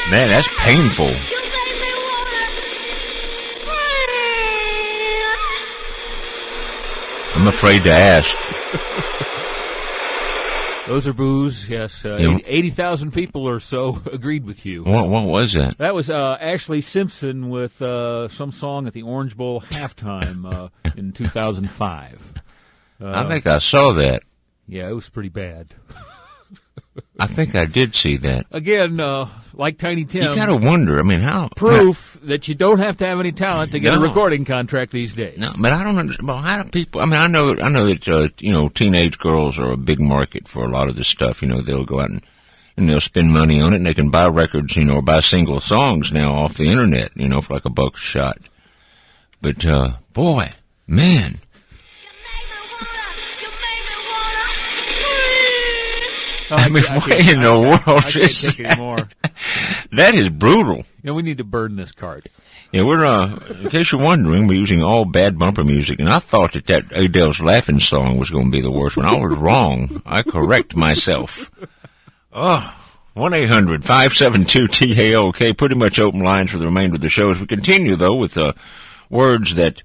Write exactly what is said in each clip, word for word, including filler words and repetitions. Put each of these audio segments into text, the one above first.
Man, that's painful. I'm afraid to ask. Those are boos, yes. Uh, Yeah. eighty thousand people or so agreed with you. What, what was that? That was uh, Ashley Simpson with uh, some song at the Orange Bowl halftime uh, in two thousand five. Uh, I think I saw that. Yeah, it was pretty bad. I think I did see that. Again, uh, like Tiny Tim, You gotta wonder, I mean, how... proof that you don't have to have any talent to get No. a recording contract these days. No, but I don't understand. Well, how do people? I mean, I know, I know that uh, you know, teenage girls are a big market for a lot of this stuff. You know, they'll go out and, and they'll spend money on it, and they can buy records, you know, or buy single songs now off the internet, you know, for like a buck a shot. But uh, boy, man, Oh, I mean, can't- what can't- in the I can't- world I can't is take it anymore. that is brutal. You know, we need to burn this card. Yeah, we're, uh, in case you're wondering, we're using all bad bumper music, and I thought that that Adele's Laughing song was going to be the worst one. I was wrong. I correct myself. Oh, one eight hundred five seven two T A L K, pretty much open lines for the remainder of the show. As we continue, though, with uh, words that,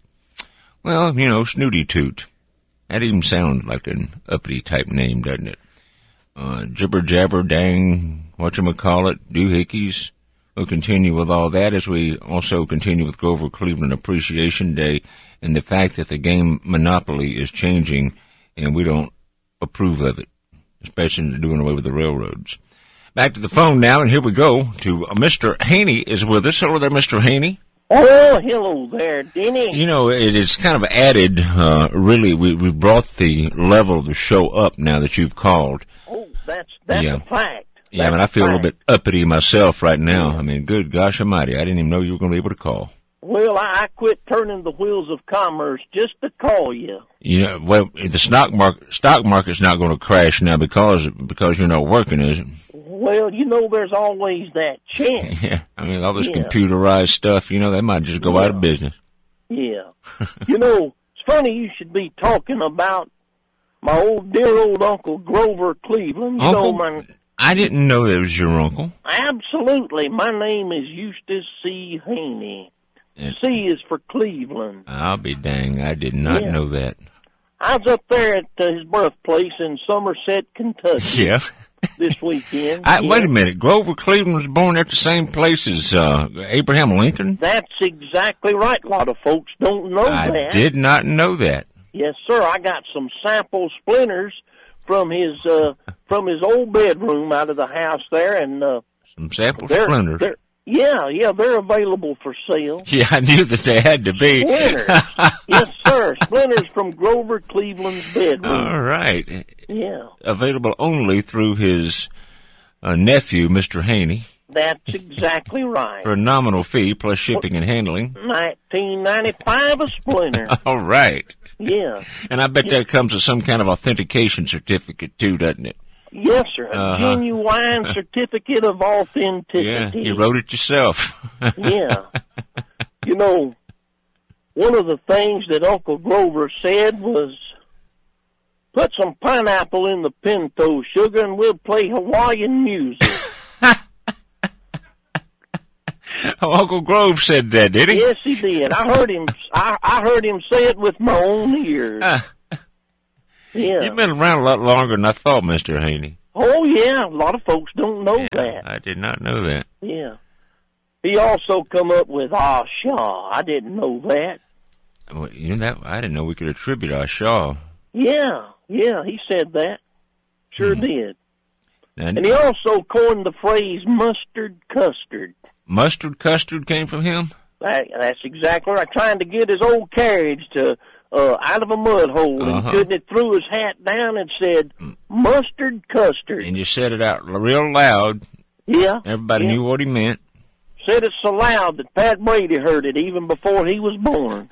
well, you know, snooty toot. That even sounds like an uppity type name, doesn't it? Uh, jibber jabber dang, whatchamacallit, doohickeys. We'll continue with all that as we also continue with Grover Cleveland Appreciation Day and the fact that the game Monopoly is changing and we don't approve of it, especially doing away with the railroads. Back to the phone now, and here we go to uh, Mister Haney is with us. Hello there, Mister Haney. Oh, hello there, Denny. You know, it is kind of added, uh, really, we, we brought the level of the show up now that you've called. Oh, that's that's Yeah. a fact. Yeah, That's I mean, I feel a little fact. bit uppity myself right now. I mean, good gosh almighty, I didn't even know you were going to be able to call. Well, I, I quit turning the wheels of commerce just to call you. You know, well, the stock market, stock market's not going to crash now because, because you're not working, is it? Well, you know, there's always that chance. Yeah, I mean, all this Yeah. computerized stuff, you know, they might just go out of business. Yeah. You know, it's funny you should be talking about my old, dear old Uncle Grover Cleveland. You Uncle? know, my, I didn't know that was your uncle. absolutely. My name is Eustace C. Haney. And C is for Cleveland. I'll be dang, I did not Yeah. know that. I was up there at uh, his birthplace in Somerset, Kentucky Yeah. this weekend. I, Yeah. Wait a minute, Grover Cleveland was born at the same place as uh, Abraham Lincoln? That's exactly right. A lot of folks don't know I that. did not know that. Yes, sir. I got some sample splinters from his uh, from his old bedroom out of the house there, and uh, Some sample they're, splinters. they're yeah, yeah, they're available for sale. Yeah, I knew that they had to be. Splinters, yes, sir. Splinters from Grover Cleveland's bedroom. All right. Yeah, Available only through his uh, nephew, Mister Haney, that's exactly right. for a nominal fee plus shipping and handling. Nineteen ninety-five a splinter. All right. Yeah. And I bet that comes with some kind of authentication certificate, too, doesn't it? Yes, sir. A Uh-huh. genuine certificate of authenticity. Yeah, you wrote it yourself. Yeah. You know, one of the things that Uncle Grover said was, put some pineapple in the pinto sugar and we'll play Hawaiian music. Oh, Uncle Grove said that, did he? Yes, he did. I heard him. I, I heard him say it with my own ears. Ah, Yeah. you've been around a lot longer than I thought, Mister Haney. Oh, yeah. A lot of folks don't know Yeah, that. I did not know that. Yeah. He also come up with Ah Shaw. I didn't know that. Well, you know that I didn't know we could attribute our Shaw. Yeah, yeah. He said that. Sure Hmm. did. And And he also coined the phrase mustard custard. mustard custard came from him? That, that's exactly right. Trying to get his old carriage to uh, out of a mud hole, Uh-huh. and couldn't threw his hat down and said mustard custard. And you said it out real loud. Yeah, Everybody yeah. knew what he meant. Said it so loud that Pat Brady heard it even before he was born.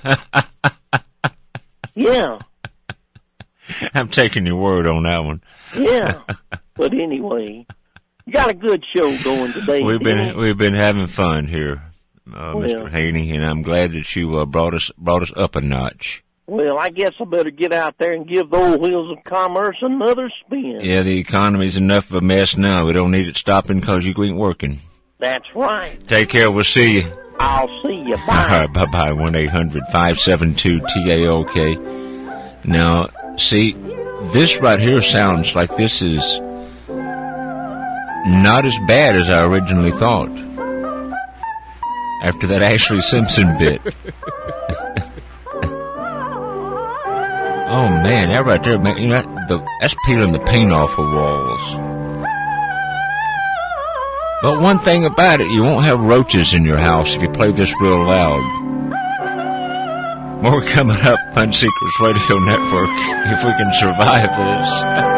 Yeah, I'm taking your word on that one. yeah. But anyway, you got a good show going today. We've been Denny. we've been having fun here, uh, Well. Mister Haney, and I'm glad that you uh, brought us brought us up a notch. Well, I guess I better get out there and give the old wheels of commerce another spin. Yeah, the economy's enough of a mess now. We don't need it stopping because you ain't working. That's right. Take care. We'll see you. I'll see you. Bye. All right, bye-bye. one eight hundred five seven two T A O K. Now, see, this right here sounds like this is not as bad as I originally thought. After that Ashley Simpson bit. Oh, man, that right there, man, you know, that, the, that's peeling the paint off of walls. But one thing about it, you won't have roaches in your house if you play this real loud. More coming up, Fun Seekers Radio Network, if we can survive this.